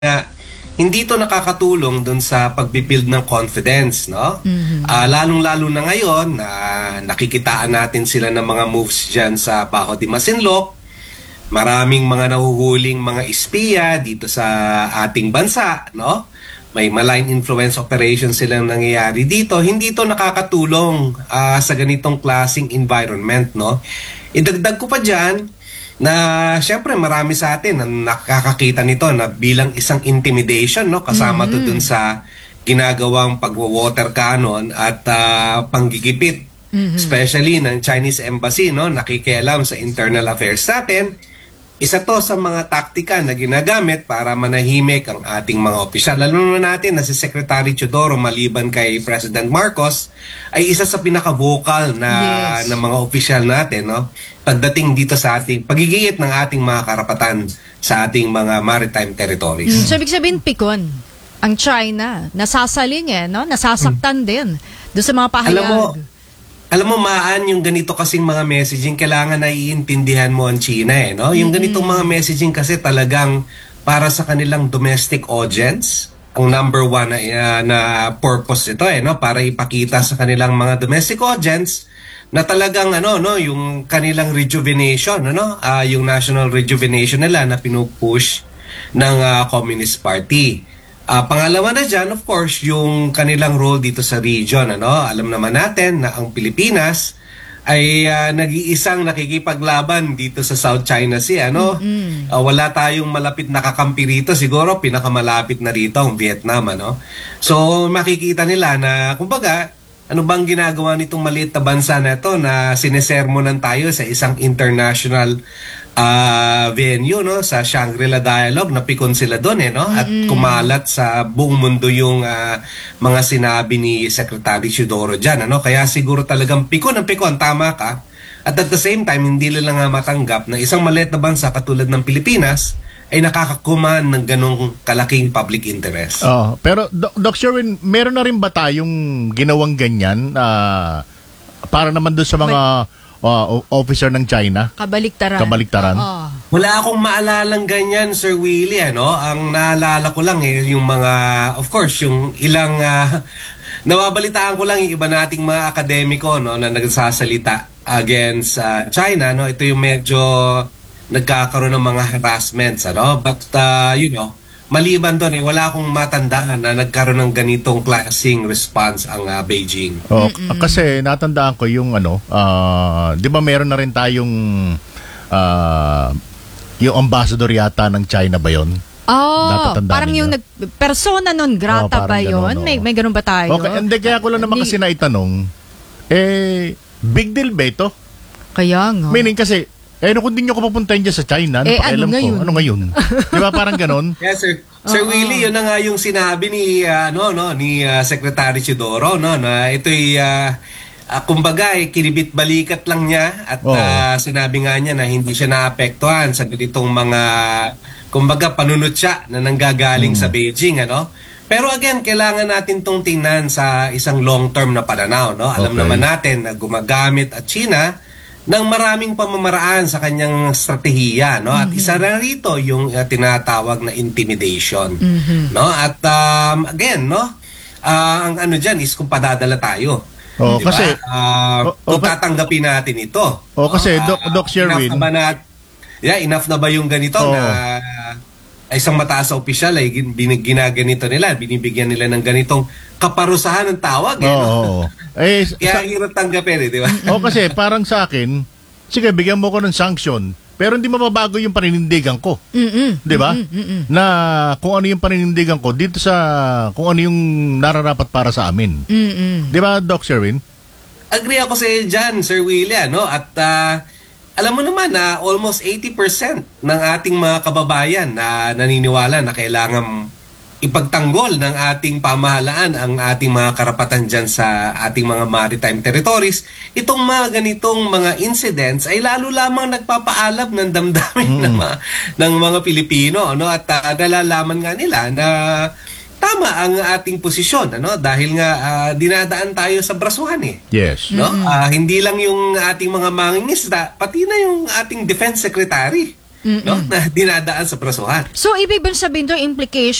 nga hindi to nakakatulong dun sa pagbibuild ng confidence, no? Lalong-lalo na ngayon na nakikitaan natin sila ng mga moves dyan sa Bajo de Masinloc. Maraming mga nahuhuling mga espiya dito sa ating bansa, no? May malign influence operations silang nangyayari dito. Hindi to nakakatulong sa ganitong klaseng environment, no? Idagdag ko pa dyan na syempre marami sa atin na nakakakita nito na bilang isang intimidation, no, kasama to dun sa ginagawang pagwo-water cannon at panggigipit, especially ng Chinese embassy, no, nakikialam sa internal affairs natin. Isa to sa mga taktika na ginagamit para manahimik ang ating mga opisyal. Lalo na natin na si Secretary Teodoro, maliban kay President Marcos, ay isa sa pinaka-vocal na mga opisyal natin, no? Pagdating dito sa ating pagigiyit ng ating mga karapatan sa ating mga maritime territories. So, ibig sabihin, pikon ang China, nasasaling no? Nasasaktan din doon sa mga pahayag. Alam mo, Maan, yung ganito kasing mga messaging, kailangan na iintindihan mo ang China, no? Yung ganitong mga messaging kasi talagang para sa kanilang domestic audience. Ang number one na purpose ito, no? Para ipakita sa kanilang mga domestic audience na talagang yung kanilang rejuvenation, yung national rejuvenation nila na pinupush ng Communist Party. Pangalawa na dyan, of course, yung kanilang role dito sa region. Alam naman natin na ang Pilipinas ay nag-iisang nakikipaglaban dito sa South China Sea. Wala tayong malapit na kakampi rito. Siguro pinakamalapit na rito ang Vietnam. So makikita nila na, kumbaga, ano bang ginagawa nitong maliit na bansa na ito na sinesermonan tayo sa isang international venue, no, sa Shangri-La Dialogue, napikon sila doon, no, at kumalat sa buong mundo yung mga sinabi ni Secretary Teodoro dyan, kaya siguro talagang pikon, tama ka, at the same time hindi nila nga matanggap na isang maliit na bansa katulad ng Pilipinas ay nakakakuman ng ganong kalaking public interest. Pero Doc Sherwin, meron na rin ba tayong ginawang ganyan para naman doon sa mga officer ng China? Kabaliktaran. Wala akong maalalang ganyan, Sir Willie. Ang naalala ko lang yung mga, of course, yung ilang nawabalitaan ko lang yung iba nating mga akademiko, no, na nagsasalita against China. Ito yung medyo nagkakaroon ng mga harassments. But, maliban doon, wala akong matandaan na nagkaroon ng ganitong klaseng response ang Beijing. Kasi natandaan ko yung di ba meron na rin tayong yung ambassador yata ng China ba yun? Parang yung persona non grata ba yun? May ganun ba tayo? Okay, hindi, kaya ko lang naman kasi naitanong, big deal ba ito? Kaya nga. Meaning kasi, kung di nyo ko pupuntahin dyan sa China, ano ngayon? Ano ngayon? Di ba parang ganon? Yes, sir. Sir Willie, yun na nga yung sinabi ni Secretary Teodoro, na ito'y kumbaga kinibit balikat lang niya at sinabi nga niya na hindi siya naapektuhan sa ganitong mga kumbaga panunutya na nanggagaling sa Beijing, Pero again, kailangan natin tong tingnan sa isang long-term na pananaw, Alam naman natin na gumagamit at China ng maraming pamamaraan sa kanyang strategiya, At isa na rito yung tinatawag na intimidation, At again, ang diyan is kung padadala tayo. Diba? Kasi kung tatanggapin natin ito. Kasi Doc Sherwin, enough na ba yung ganito na isang mataas sa opisyal ay ginaganito nila, binibigyan nila ng ganitong kaparusahan ng tawag. Kaya hirap tanggapin, di ba? Kasi parang sa akin, sige, bigyan mo ko ng sanction, pero hindi mababago yung paninindigan ko. Di ba? Na kung ano yung paninindigan ko dito sa kung ano yung nararapat para sa amin. Di ba, Doc Sherwin? Agree ako sa iyo dyan, Sir Willie, At alam mo naman na almost 80% ng ating mga kababayan na naniniwala na kailangan ipagtanggol ng ating pamahalaan ang ating mga karapatan dyan sa ating mga maritime territories. Itong mga ganitong mga incidents ay lalo lamang nagpapaalab ng damdamin ng mga Pilipino. At nalalaman nga nila na tama ang ating posisyon, dahil nga dinadaan tayo sa brasuhan Yes. Hindi lang yung ating mga mangingisda, pati na yung ating defense secretary no, na dinadaan sa prasuhan. So, ibig bang sabihin doon, implication